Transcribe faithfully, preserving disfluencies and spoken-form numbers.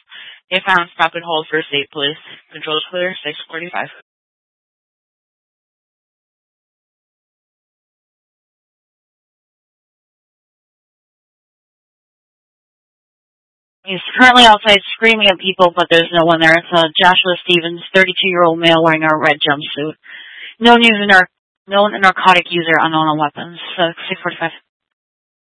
If found, stop and hold for state police. Control is clear, six forty-five. He's currently outside screaming at people, but there's no one there. It's uh, Joshua Stevens, thirty-two-year-old male wearing a red jumpsuit. Known user, known narcotic user, unknown on weapons. Uh, six forty-five.